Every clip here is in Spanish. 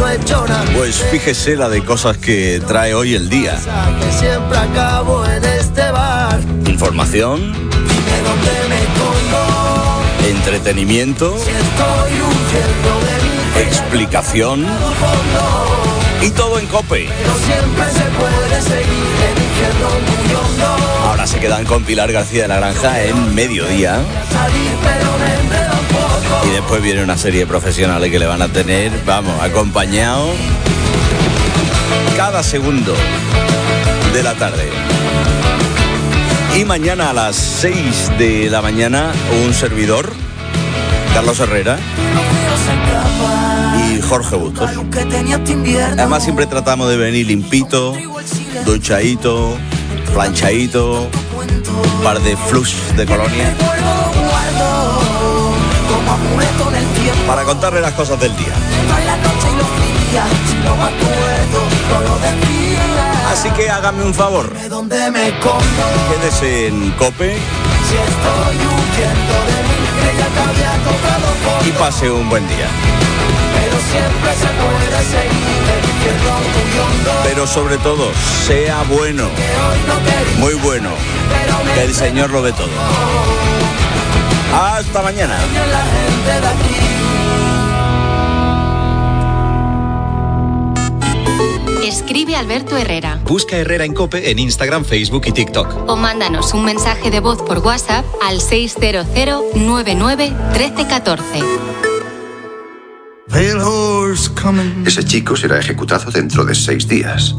he hecho nada. Pues fíjese la de cosas que trae hoy el día. Que siempre acabo en este bar. Información. Dime dónde me escondo. Entretenimiento. Si estoy huyendo de mí. Explicación. Y todo en COPE. Pero siempre se puede seguir el infierno muy hondo. Ahora se quedan con Pilar García de la Granja en Mediodía. Salir, pero me enredo un poco. Y después viene una serie de profesionales que le van a tener, vamos, acompañado cada segundo de la tarde. Y mañana a las 6 de la mañana, un servidor, Carlos Herrera y Jorge Bustos. Además siempre tratamos de venir limpito, duchadito, planchadito, un par de flux de colonia, para contarle las cosas del día. Así que hágame un favor, quédese en COPE y pase un buen día. Pero sobre todo, sea bueno, muy bueno, que el Señor lo ve todo. Hasta mañana. Escribe Alberto Herrera. Busca Herrera en COPE en Instagram, Facebook y TikTok. O mándanos un mensaje de voz por WhatsApp al 600 99 13 14. Ese chico será ejecutado dentro de 6 días.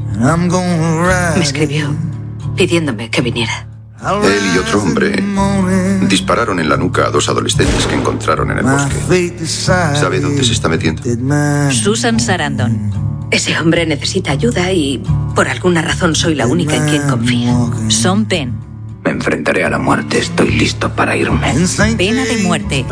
Me escribió pidiéndome que viniera. Él y otro hombre dispararon en la nuca a 2 adolescentes que encontraron en el bosque. ¿Sabe dónde se está metiendo? Susan Sarandon. Ese hombre necesita ayuda y por alguna razón soy la única en quien confía. Sean Penn. Me enfrentaré a la muerte. Estoy listo para irme. Pena de muerte.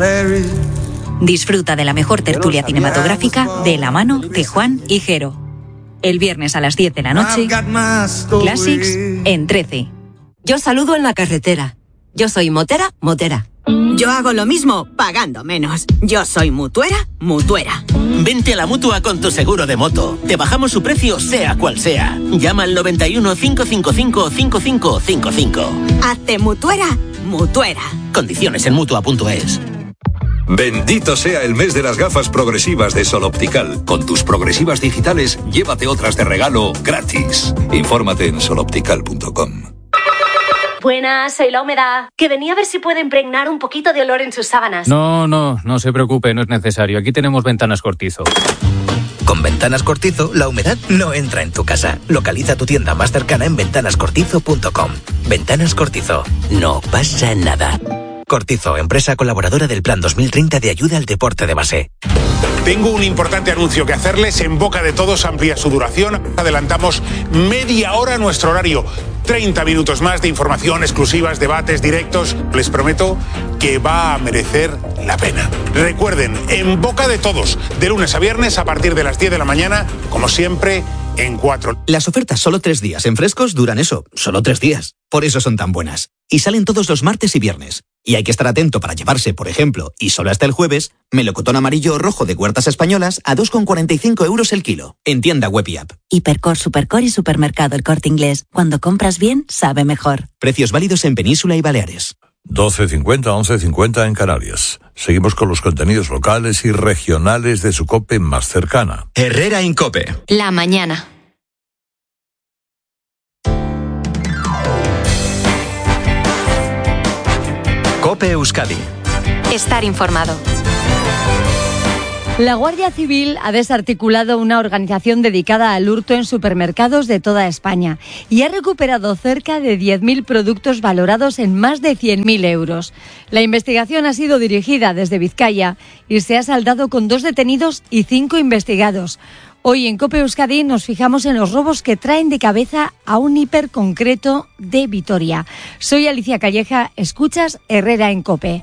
Disfruta de la mejor tertulia cinematográfica de la mano de Juan y Jero. El viernes a las 10 de la noche, Classics en 13. Yo saludo en la carretera. Yo soy motera. Yo hago lo mismo, pagando menos. Yo soy mutuera. Vente a la Mutua con tu seguro de moto. Te bajamos su precio, sea cual sea. Llama al 91 555 5555. Hazte mutuera. Condiciones en Mutua.es. Bendito sea el mes de las gafas progresivas de Sol Optical. Con tus progresivas digitales, llévate otras de regalo gratis. Infórmate en soloptical.com. Buenas, soy La Humedad, que venía a ver si puede impregnar un poquito de olor en sus sábanas. No se preocupe, no es necesario. Aquí tenemos Ventanas Cortizo. Con Ventanas Cortizo, la humedad no entra en tu casa. Localiza tu tienda más cercana en ventanascortizo.com. Ventanas Cortizo, no pasa nada. Cortizo, empresa colaboradora del Plan 2030 de ayuda al deporte de base. Tengo un importante anuncio que hacerles. En boca de todos amplía su duración. Adelantamos media hora nuestro horario. 30 minutos más de información, exclusivas, debates, directos. Les prometo que va a merecer la pena. Recuerden, en boca de todos, de lunes a viernes a partir de las 10 de la mañana, como siempre, en 4. Las ofertas solo 3 días en frescos duran eso, solo 3 días. Por eso son tan buenas. Y salen todos los martes y viernes. Y hay que estar atento para llevarse, por ejemplo, y solo hasta el jueves, melocotón amarillo o rojo de Huertas Españolas a 2,45 € el kilo. En tienda web y app. Hipercor, Supercor y Supermercado El Corte Inglés. Cuando compras bien, sabe mejor. Precios válidos en Península y Baleares. 12:50, 11:50 en Canarias. Seguimos con los contenidos locales y regionales de su COPE más cercana. Herrera en COPE. La mañana. COPE Euskadi. Estar informado. La Guardia Civil ha desarticulado una organización dedicada al hurto en supermercados de toda España y ha recuperado cerca de 10.000 productos valorados en más de 100.000 euros. La investigación ha sido dirigida desde Vizcaya y se ha saldado con 2 detenidos y 5 investigados. Hoy en COPE Euskadi nos fijamos en los robos que traen de cabeza a un hiper concreto de Vitoria. Soy Alicia Calleja, escuchas Herrera en COPE.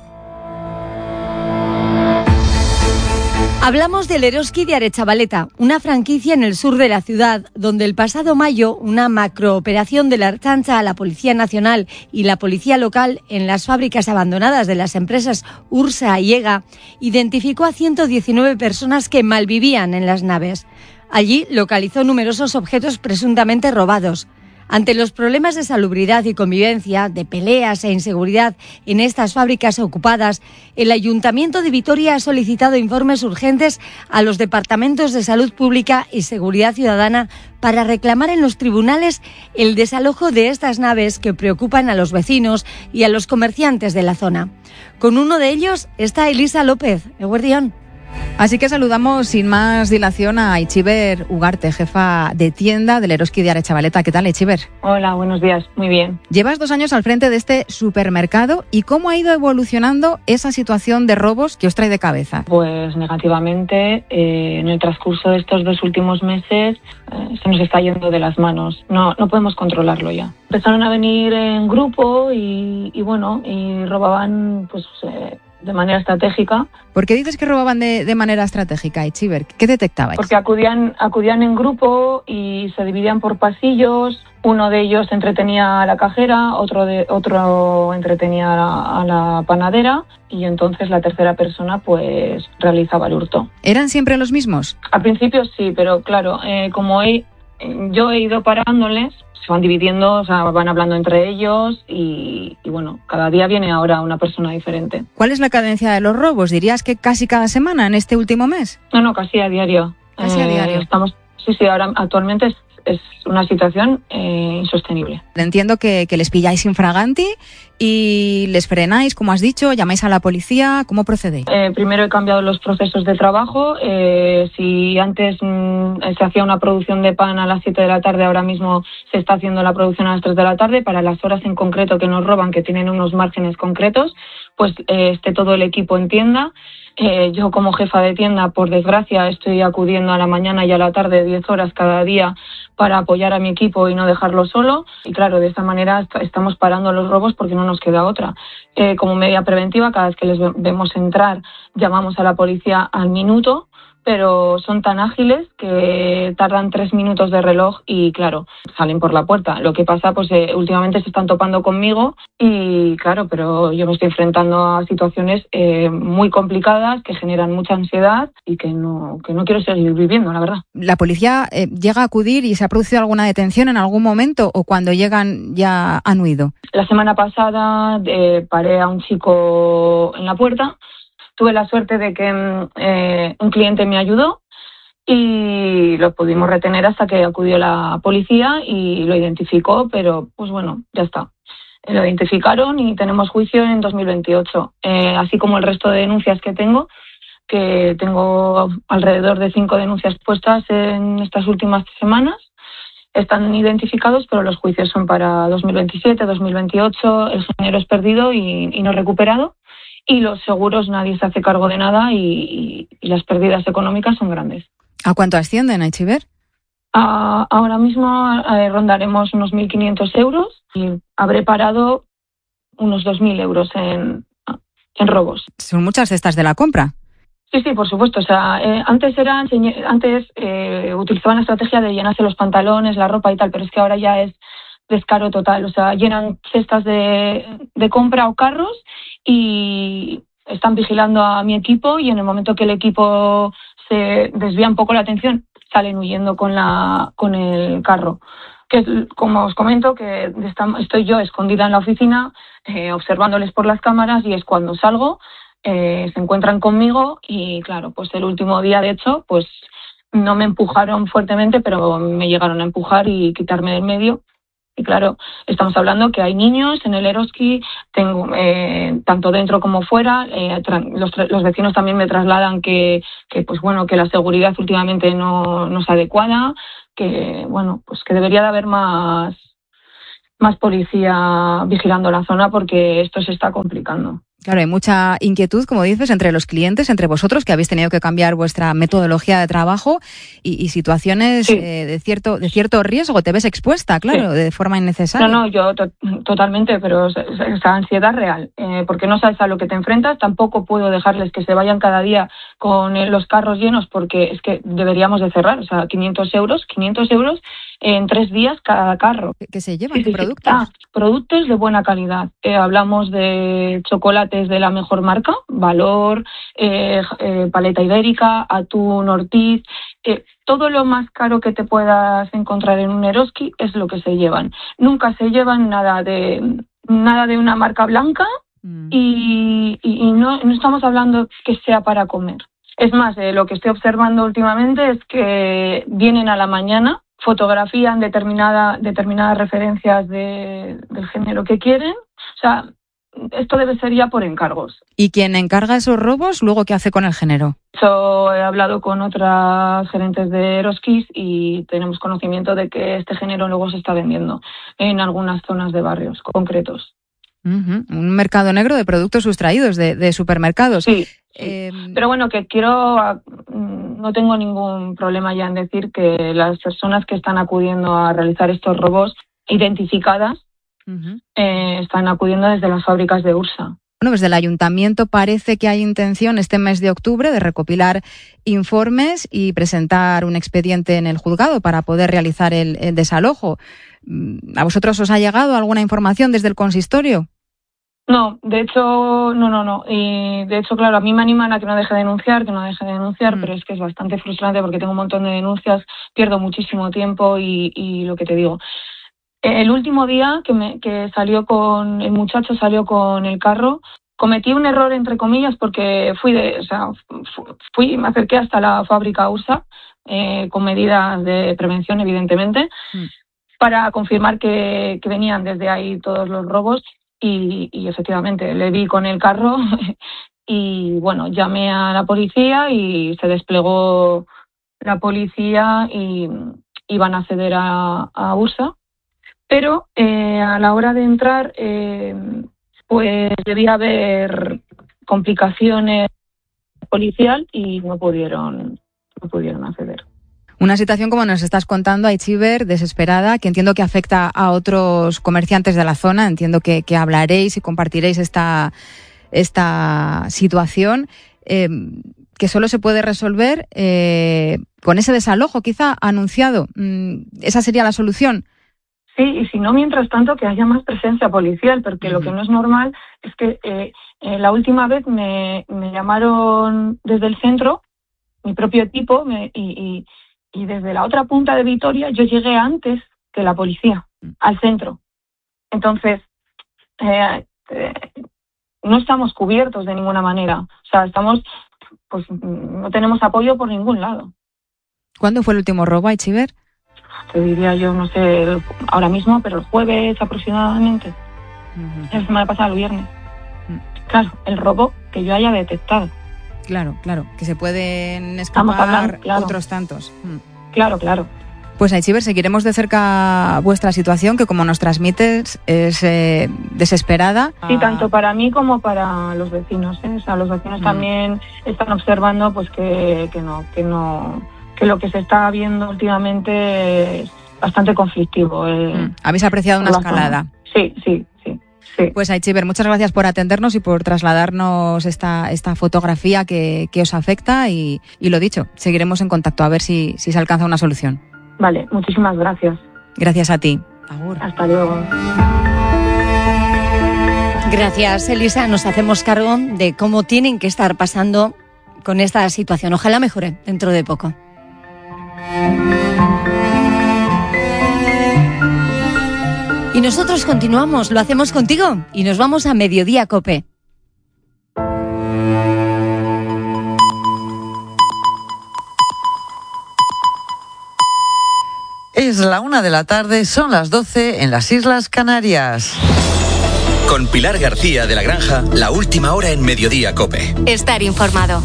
Hablamos del Eroski de Aretxabaleta, una franquicia en el sur de la ciudad, donde el pasado mayo una macrooperación de la Ertzaintza a la Policía Nacional y la Policía Local en las fábricas abandonadas de las empresas Ursa y EGA identificó a 119 personas que malvivían en las naves. Allí localizó numerosos objetos presuntamente robados. Ante los problemas de salubridad y convivencia, de peleas e inseguridad en estas fábricas ocupadas, el Ayuntamiento de Vitoria ha solicitado informes urgentes a los departamentos de Salud Pública y Seguridad Ciudadana para reclamar en los tribunales el desalojo de estas naves que preocupan a los vecinos y a los comerciantes de la zona. Con uno de ellos está Elisa López, Eguerdión. Así que saludamos sin más dilación a Itziber Ugarte, jefa de tienda del Eroski de Aretxabaleta. ¿Qué tal, Itziber? Hola, buenos días. Muy bien. Llevas 2 años al frente de este supermercado. ¿Y cómo ha ido evolucionando esa situación de robos que os trae de cabeza? Pues negativamente. En el transcurso de estos 2 últimos meses se nos está yendo de las manos. No podemos controlarlo ya. Empezaron a venir en grupo y robaban de manera estratégica. ¿Por qué dices que robaban de manera estratégica, Itziber? ¿Qué detectabais? Porque acudían en grupo y se dividían por pasillos. Uno de ellos entretenía a la cajera, otro entretenía a la panadera y entonces la tercera persona pues realizaba el hurto. ¿Eran siempre los mismos? Al principio sí, pero claro, como yo he ido parándoles, se van dividiendo, o sea, van hablando entre ellos y cada día viene ahora una persona diferente. ¿Cuál es la cadencia de los robos? ¿Dirías que casi cada semana en este último mes? No, casi a diario. Casi a diario. Ahora actualmente es una situación insostenible. Entiendo que les pilláis infraganti y les frenáis, como has dicho, llamáis a la policía. ¿Cómo procedéis? Primero he cambiado los procesos de trabajo. Si antes se hacía una producción de pan a las 7 de la tarde, ahora mismo se está haciendo la producción a las 3 de la tarde para las horas en concreto que nos roban, que tienen unos márgenes concretos, pues esté todo el equipo en tienda. Yo como jefa de tienda, por desgracia, estoy acudiendo a la mañana y a la tarde 10 horas cada día para apoyar a mi equipo y no dejarlo solo. Y claro, de esta manera estamos parando los robos porque no nos queda otra. Como medida preventiva, cada vez que les vemos entrar, llamamos a la policía al minuto, pero son tan ágiles que tardan 3 minutos de reloj y claro, salen por la puerta. Lo que pasa, pues últimamente se están topando conmigo y claro, pero yo me estoy enfrentando a situaciones muy complicadas que generan mucha ansiedad y que no quiero seguir viviendo, la verdad. ¿La policía llega a acudir y se ha producido alguna detención en algún momento o cuando llegan ya han huido? La semana pasada paré a un chico en la puerta. Tuve la suerte de que un cliente me ayudó y lo pudimos retener hasta que acudió la policía y lo identificó, pero pues bueno, ya está. Lo identificaron y tenemos juicio en 2028, así como el resto de denuncias que tengo alrededor de 5 denuncias puestas en estas últimas semanas. Están identificados, pero los juicios son para 2027, 2028, el género es perdido y no recuperado. Y los seguros nadie se hace cargo de nada y las pérdidas económicas son grandes. ¿A cuánto ascienden, Itziber? Ahora mismo rondaremos unos 1.500 euros y habré parado unos 2.000 euros en robos. ¿Son muchas cestas de la compra? Sí, por supuesto. O sea, antes utilizaban la estrategia de llenarse los pantalones, la ropa y tal, pero es que ahora ya es descaro total. O sea, llenan cestas de compra o carros y están vigilando a mi equipo y en el momento que el equipo se desvía un poco la atención, salen huyendo con el carro. Que como os comento, que estoy yo escondida en la oficina observándoles por las cámaras y es cuando salgo, se encuentran conmigo y claro, pues el último día de hecho, pues no me empujaron fuertemente, pero me llegaron a empujar y quitarme del medio. Y claro, estamos hablando que hay niños en el Eroski, tengo tanto dentro como fuera. Los vecinos también me trasladan que la seguridad últimamente no es adecuada, que debería de haber más policía vigilando la zona porque esto se está complicando. Claro, hay mucha inquietud, como dices, entre los clientes, entre vosotros, que habéis tenido que cambiar vuestra metodología de trabajo y situaciones sí. de cierto riesgo. Te ves expuesta, claro, sí. De forma innecesaria. No, yo totalmente, pero esa ansiedad real, porque no sabes a lo que te enfrentas. Tampoco puedo dejarles que se vayan cada día con los carros llenos porque es que deberíamos de cerrar. O sea, 500 euros en 3 días cada carro. ¿Qué se llevan? ¿Qué productos? Productos de buena calidad. Hablamos de chocolates de la mejor marca, Valor, Paleta Ibérica, Atún, Ortiz, todo lo más caro que te puedas encontrar en un Eroski es lo que se llevan. Nunca se llevan nada de una marca blanca y no estamos hablando que sea para comer. Es más, lo que estoy observando últimamente es que vienen a la mañana, fotografían determinadas referencias del género que quieren. O sea, esto debe ser ya por encargos. ¿Y quien encarga esos robos, luego qué hace con el género? Yo he hablado con otras gerentes de Eroskis y tenemos conocimiento de que este género luego se está vendiendo en algunas zonas de barrios concretos. Un mercado negro de productos sustraídos de supermercados. Sí. Pero bueno, no tengo ningún problema ya en decir que las personas que están acudiendo a realizar estos robos identificadas están acudiendo desde las fábricas de Ursa. Bueno, desde el ayuntamiento parece que hay intención este mes de octubre de recopilar informes y presentar un expediente en el juzgado para poder realizar el desalojo. ¿A vosotros os ha llegado alguna información desde el consistorio? No, de hecho, no. Y de hecho, claro, a mí me animan a que no deje de denunciar, pero es que es bastante frustrante porque tengo un montón de denuncias, pierdo muchísimo tiempo y lo que te digo. El último día que salió el muchacho salió con el carro, cometí un error entre comillas porque me acerqué hasta la fábrica USA con medidas de prevención evidentemente para confirmar que venían desde ahí todos los robos y efectivamente le vi con el carro y bueno, llamé a la policía y se desplegó la policía y iban a acceder a USA. Pero a la hora de entrar, pues debía haber complicaciones policial y no pudieron acceder. Una situación, como nos estás contando, Aitziber, desesperada, que entiendo que afecta a otros comerciantes de la zona. Entiendo que hablaréis y compartiréis esta situación, que solo se puede resolver con ese desalojo quizá anunciado. ¿Esa sería la solución? Sí, y si no, mientras tanto, que haya más presencia policial, porque lo que no es normal es que la última vez me llamaron desde el centro, mi propio equipo, y desde la otra punta de Vitoria yo llegué antes que la policía al centro. Entonces, no estamos cubiertos de ninguna manera. O sea, no tenemos apoyo por ningún lado. ¿Cuándo fue el último robo, Aitziber? Te diría yo, no sé, ahora mismo, pero el jueves aproximadamente. La semana pasada, el viernes. Claro, el robo que yo haya detectado. Claro, que se pueden escapar otros tantos. Claro. Pues Aitziber, seguiremos de cerca vuestra situación, que como nos transmites es desesperada. Sí, tanto para mí como para los vecinos. O sea, los vecinos también están observando pues que lo que se está viendo últimamente es bastante conflictivo. ¿Habéis apreciado una escalada? Sí. Pues Aitziber, muchas gracias por atendernos y por trasladarnos esta fotografía que os afecta y lo dicho, seguiremos en contacto a ver si se alcanza una solución. Vale, muchísimas gracias. Gracias a ti. Hasta luego. Gracias, Elisa. Nos hacemos cargo de cómo tienen que estar pasando con esta situación. Ojalá mejore dentro de poco. Y nosotros continuamos, lo hacemos contigo y nos vamos a Mediodía COPE. Es la 1:00 p.m, son las 12 en las Islas Canarias. Con Pilar García de la Granja, la última hora en Mediodía COPE. Estar informado.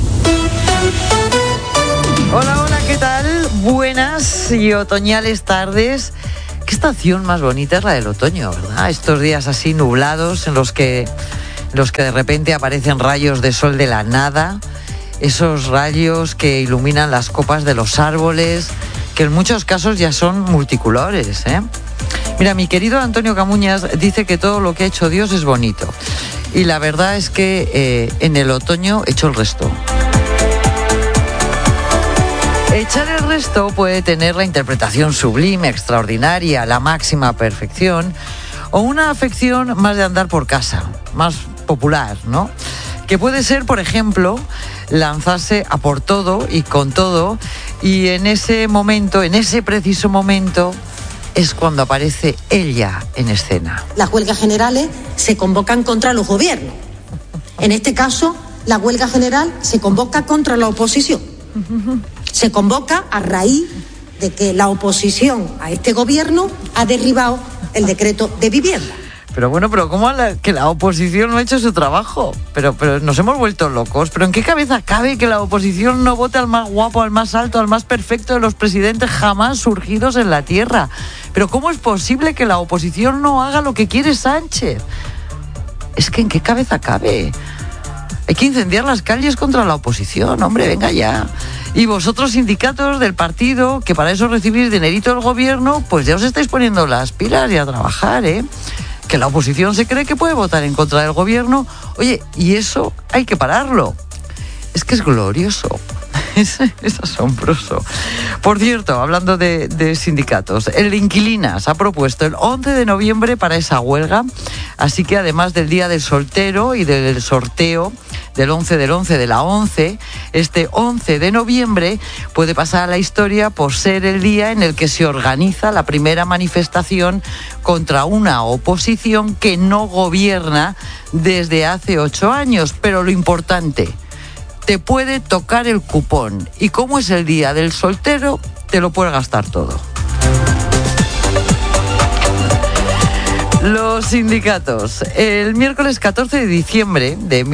Hola, ¿qué tal? Buenas y otoñales tardes. Qué estación más bonita es la del otoño, ¿verdad? Estos días así nublados en los que de repente aparecen rayos de sol de la nada, esos rayos que iluminan las copas de los árboles, que en muchos casos ya son multicolores, ¿eh? Mira, mi querido Antonio Camuñas dice que todo lo que ha hecho Dios es bonito. Y la verdad es que en el otoño echo el resto. Echar el resto puede tener la interpretación sublime, extraordinaria, la máxima perfección, o una afección más de andar por casa, más popular, ¿no? Que puede ser, por ejemplo, lanzarse a por todo y con todo, y en ese momento, en ese preciso momento, es cuando aparece ella en escena. Las huelgas generales se convocan contra los gobiernos. En este caso, la huelga general se convoca contra la oposición. Se convoca a raíz de que la oposición a este gobierno ha derribado el decreto de vivienda. Pero bueno, ¿cómo que la oposición no ha hecho su trabajo? Pero nos hemos vuelto locos. ¿Pero en qué cabeza cabe que la oposición no vote al más guapo, al más alto, al más perfecto de los presidentes jamás surgidos en la tierra? ¿Pero cómo es posible que la oposición no haga lo que quiere Sánchez? Es que ¿en qué cabeza cabe? Hay que incendiar las calles contra la oposición, hombre, venga ya. Y vosotros, sindicatos del partido, que para eso recibís dinerito del gobierno, pues ya os estáis poniendo las pilas y a trabajar, ¿eh? Que la oposición se cree que puede votar en contra del gobierno. Oye, y eso hay que pararlo. Es que es glorioso. Es asombroso. Por cierto, hablando de sindicatos, el Inquilinas ha propuesto el 11 de noviembre para esa huelga, así que además del Día del Soltero y del sorteo del 11 del 11 de la 11, este 11 de noviembre puede pasar a la historia por ser el día en el que se organiza la primera manifestación contra una oposición que no gobierna desde hace 8 años. Pero lo importante, te puede tocar el cupón, y como es el día del soltero, te lo puedes gastar todo. Los sindicatos. El miércoles 14 de diciembre de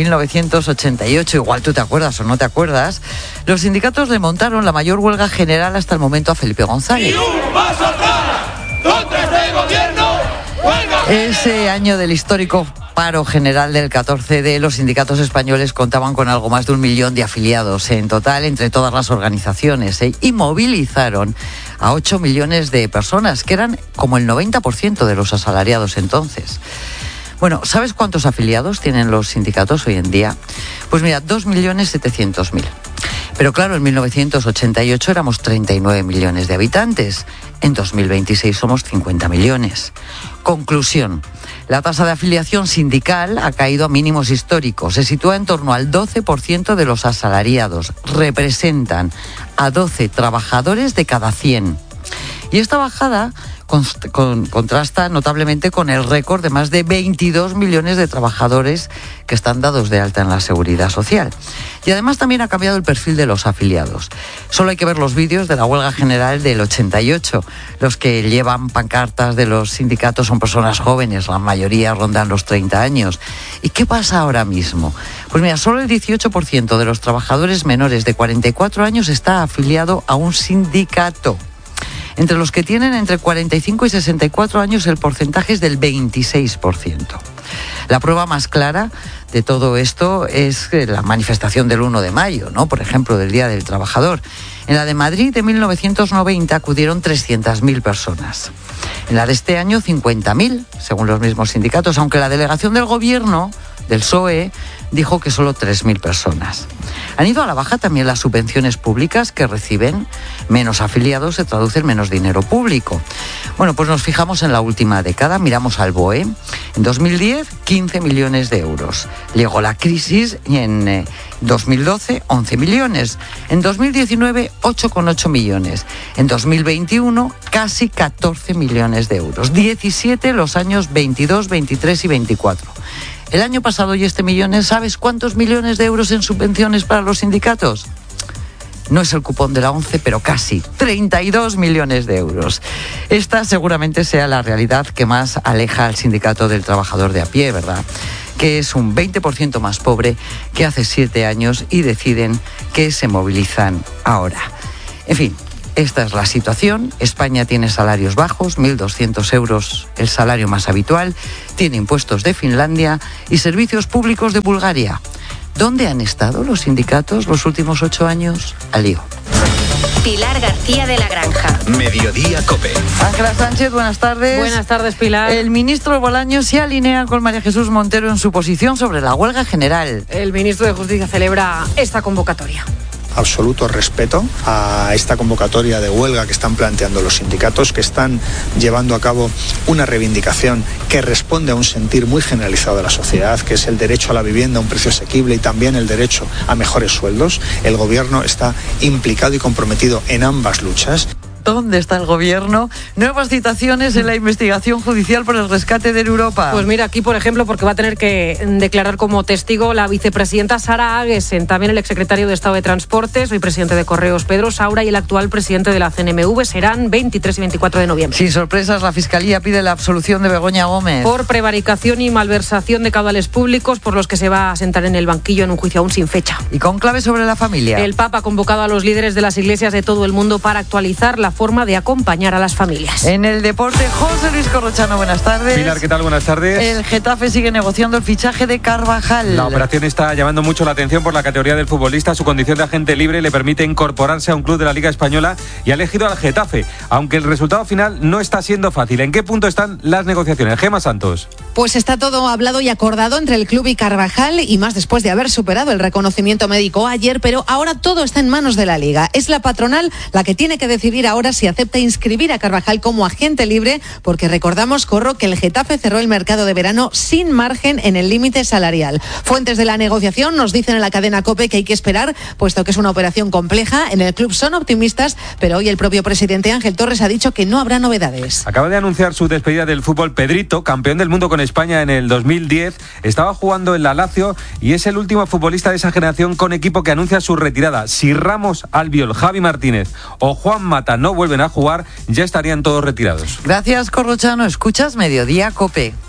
1988, igual tú te acuerdas o no te acuerdas, los sindicatos le montaron la mayor huelga general hasta el momento a Felipe González. ¡Y un paso atrás! ¡Contra este gobierno! ¡Huelga! Ese año del histórico paro general del 14D, los sindicatos españoles contaban con algo más de 1 millón de afiliados en total entre todas las organizaciones, y movilizaron a 8 millones de personas, que eran como el 90% de los asalariados entonces. Bueno, ¿sabes cuántos afiliados tienen los sindicatos hoy en día? Pues mira, 2.700.000. Pero claro, en 1988 éramos 39 millones de habitantes. En 2026 somos 50 millones. Conclusión. La tasa de afiliación sindical ha caído a mínimos históricos. Se sitúa en torno al 12% de los asalariados. Representan a 12 trabajadores de cada 100. Y esta bajada contrasta notablemente con el récord de más de 22 millones de trabajadores que están dados de alta en la Seguridad Social. Y además también ha cambiado el perfil de los afiliados. Solo hay que ver los vídeos de la huelga general del 88. Los que llevan pancartas de los sindicatos son personas jóvenes, la mayoría rondan los 30 años. ¿Y qué pasa ahora mismo? Pues mira, solo el 18% de los trabajadores menores de 44 años está afiliado a un sindicato. Entre los que tienen entre 45 y 64 años el porcentaje es del 26%. La prueba más clara de todo esto es la manifestación del 1 de mayo, ¿no? Por ejemplo, del Día del Trabajador. En la de Madrid de 1990 acudieron 300.000 personas. En la de este año 50.000, según los mismos sindicatos, aunque la delegación del gobierno, del PSOE, dijo que solo 3.000 personas. Han ido a la baja también las subvenciones públicas que reciben. Menos afiliados se traduce en menos dinero público. Bueno, pues nos fijamos en la última década, miramos al BOE. En 2010, 15 millones de euros. Llegó la crisis y en 2012, 11 millones. En 2019, 8,8 millones. En 2021, casi 14 millones de euros. 17 los años 22, 23 y 24. El año pasado y este millones, ¿sabes cuántos millones de euros en subvenciones para los sindicatos? No es el cupón de la 11, pero casi 32 millones de euros. Esta seguramente sea la realidad que más aleja al sindicato del trabajador de a pie, ¿verdad? Que es un 20% más pobre que hace 7 años y deciden que se movilizan ahora. En fin, esta es la situación. España tiene salarios bajos, 1.200 euros el salario más habitual, tiene impuestos de Finlandia y servicios públicos de Bulgaria. ¿Dónde han estado los sindicatos los últimos 8 años? Al lío. Pilar García de la Granja. Mediodía COPE. Ángela Sánchez, buenas tardes. Buenas tardes, Pilar. El ministro Bolaños se alinea con María Jesús Montero en su posición sobre la huelga general. El ministro de Justicia celebra esta convocatoria. absoluto respeto a esta convocatoria de huelga que están planteando los sindicatos, que están llevando a cabo una reivindicación que responde a un sentir muy generalizado de la sociedad, que es el derecho a la vivienda a un precio asequible y también el derecho a mejores sueldos. El Gobierno está implicado y comprometido en ambas luchas. ¿Dónde está el Gobierno? Nuevas citaciones en la investigación judicial por el rescate de Europa. Pues mira, aquí por ejemplo, porque va a tener que declarar como testigo la vicepresidenta Sara Agesen, también el exsecretario de Estado de Transportes, hoy presidente de Correos Pedro Saura y el actual presidente de la CNMV. Serán 23 y 24 de noviembre. Sin sorpresas, la Fiscalía pide la absolución de Begoña Gómez. Por prevaricación y malversación de caudales públicos, por los que se va a sentar en el banquillo en un juicio aún sin fecha. Y con clave sobre la familia. El Papa ha convocado a los líderes de las iglesias de todo el mundo para actualizar la forma de acompañar a las familias. En el deporte, José Luis Corrochano, buenas tardes. Pilar, ¿qué tal? Buenas tardes. El Getafe sigue negociando el fichaje de Carvajal. La operación está llamando mucho la atención por la categoría del futbolista. Su condición de agente libre le permite incorporarse a un club de la Liga Española y ha elegido al Getafe, aunque el resultado final no está siendo fácil. ¿En qué punto están las negociaciones? Gemma Santos. Pues está todo hablado y acordado entre el club y Carvajal, y más después de haber superado el reconocimiento médico ayer, pero ahora todo está en manos de la Liga. Es la patronal la que tiene que decidir ahora si acepta inscribir a Carvajal como agente libre, porque recordamos, Corro, que el Getafe cerró el mercado de verano sin margen en el límite salarial. Fuentes de la negociación nos dicen en la cadena COPE que hay que esperar, puesto que es una operación compleja. En el club son optimistas, pero hoy el propio presidente Ángel Torres ha dicho que no habrá novedades. Acaba de anunciar su despedida del fútbol Pedrito, campeón del mundo con España en el 2010. Estaba jugando en la Lazio y es el último futbolista de esa generación con equipo que anuncia su retirada. Si Ramos, Albiol, Javi Martínez o Juan Mata no vuelven a jugar, ya estarían todos retirados. Gracias, Corrochano. Escuchas Mediodía COPE.